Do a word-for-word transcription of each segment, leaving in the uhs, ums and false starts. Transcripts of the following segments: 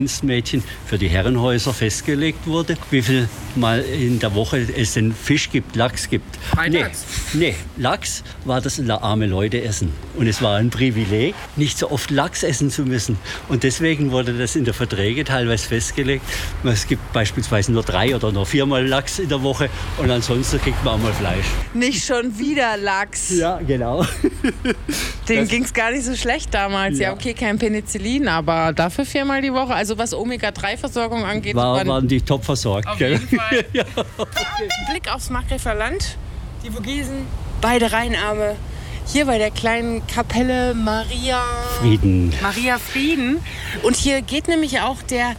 Dienstmädchen für die Herrenhäuser festgelegt wurde, wie viel mal in der Woche es den Fisch gibt, Lachs gibt. Nee, nee, Lachs war das arme Leute essen. Und es war ein Privileg, nicht so oft Lachs essen zu müssen. Und deswegen wurde das in der Verträge teilweise festgelegt. Es gibt beispielsweise nur drei oder nur viermal Lachs in der Woche und ansonsten kriegt man auch mal Fleisch. Nicht schon wieder Lachs. Ja, genau. Dem ging es gar nicht so schlecht damals. Ja. ja, okay, kein Penicillin, aber dafür viermal die Woche. Also was Omega drei Versorgung angeht, War, waren, waren die top versorgt. Auf gell? jeden Fall. ja. Okay. Blick aufs Markgräfler Land, die Vogesen, beide Rheinarme. Hier bei der kleinen Kapelle Maria Frieden. Maria Frieden. Und hier geht nämlich auch der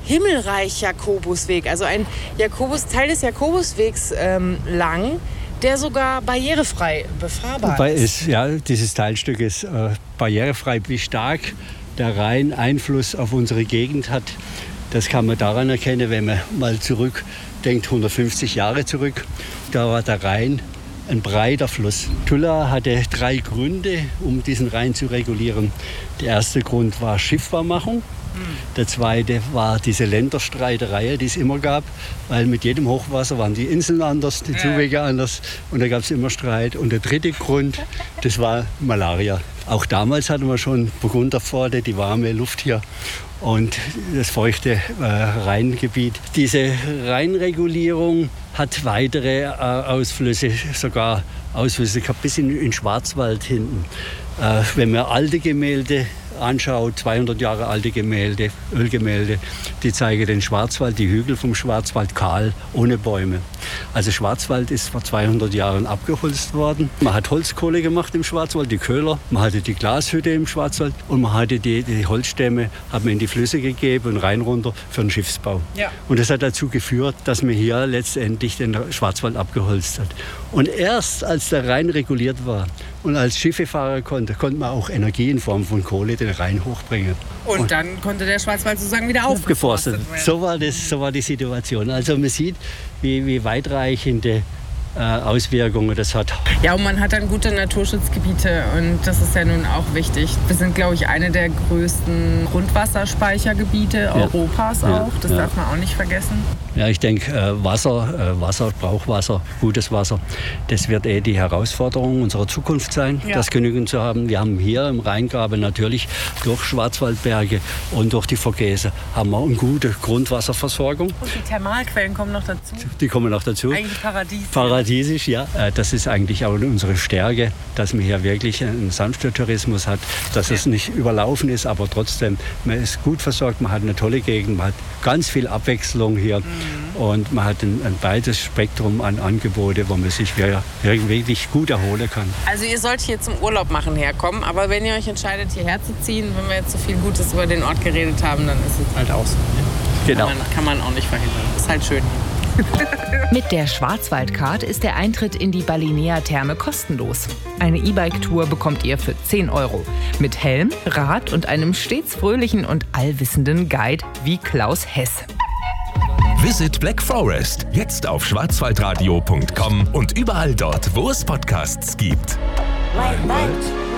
Himmelreich-Jakobusweg, also ein Jakobus, Teil des Jakobuswegs ähm, lang, der sogar barrierefrei befahrbar Wobei ist. ist. Ja, dieses Teilstück ist äh, barrierefrei. Wie stark der Rhein Einfluss auf unsere Gegend hat, das kann man daran erkennen, wenn man mal zurückdenkt, hundertfünfzig Jahre zurück. Da war der Rhein ein breiter Fluss. Tulla hatte drei Gründe, um diesen Rhein zu regulieren. Der erste Grund war Schiffbarmachung. Der zweite war diese Länderstreiterei, die es immer gab, weil mit jedem Hochwasser waren die Inseln anders, die Zuwege anders und da gab es immer Streit. Und der dritte Grund, das war Malaria. Auch damals hatten wir schon Burgunderpforte, die warme Luft hier und das feuchte äh, Rheingebiet. Diese Rheinregulierung hat weitere äh, Ausflüsse, sogar Ausflüsse gehabt, bis in, in Schwarzwald hinten. Äh, wenn man alte Gemälde anschaut, zweihundert Jahre alte Gemälde, Ölgemälde, die zeigen den Schwarzwald, die Hügel vom Schwarzwald kahl, ohne Bäume. Also Schwarzwald ist vor zweihundert Jahren abgeholzt worden. Man hat Holzkohle gemacht im Schwarzwald, die Köhler. Man hatte die Glashütte im Schwarzwald und man hatte die, die Holzstämme, hat man in die Flüsse gegeben und rein runter für den Schiffsbau. Ja. Und das hat dazu geführt, dass man hier letztendlich den Schwarzwald abgeholzt hat. Und erst als der Rhein reguliert war und als Schiffe fahren konnte, konnte man auch Energie in Form von Kohle den Rhein hochbringen. Und, und dann konnte der Schwarzwald sozusagen wieder aufgeforstet werden. So war das, so war die Situation. Also man sieht, wie, wie weitreichende äh, Auswirkungen das hat. Ja, und man hat dann gute Naturschutzgebiete und das ist ja nun auch wichtig. Wir sind, glaube ich, eine der größten Grundwasserspeichergebiete ja. Europas auch. Das ja. darf man auch nicht vergessen. Ja, ich denke, äh, Wasser, äh, Wasser, Brauchwasser, gutes Wasser, das wird eh die Herausforderung unserer Zukunft sein, ja. das genügend zu haben. Wir haben hier im Rheingraben natürlich durch Schwarzwaldberge und durch die Vogesen haben wir eine gute Grundwasserversorgung. Und die Thermalquellen kommen noch dazu? Die kommen noch dazu. Eigentlich paradiesisch. Paradiesisch, ja. Äh, das ist eigentlich auch unsere Stärke, dass man hier wirklich einen sanften Tourismus hat, dass ja. es nicht überlaufen ist, aber trotzdem, man ist gut versorgt, man hat eine tolle Gegend, man hat ganz viel Abwechslung hier. Mhm. Und man hat ein, ein breites Spektrum an Angebote, wo man sich wirklich gut erholen kann. Also ihr sollt hier zum Urlaub machen herkommen, aber wenn ihr euch entscheidet, hierher zu ziehen, wenn wir jetzt so viel Gutes über den Ort geredet haben, dann ist es halt auch so. Genau. Kann man, kann man auch nicht verhindern. Ist halt schön. Mit der Schwarzwaldcard ist der Eintritt in die Balinea-Therme kostenlos. Eine E-Bike-Tour bekommt ihr für zehn Euro. Mit Helm, Rad und einem stets fröhlichen und allwissenden Guide wie Klaus Hess. Visit Black Forest jetzt auf schwarzwaldradio punkt com und überall dort, wo es Podcasts gibt. Rheinwald.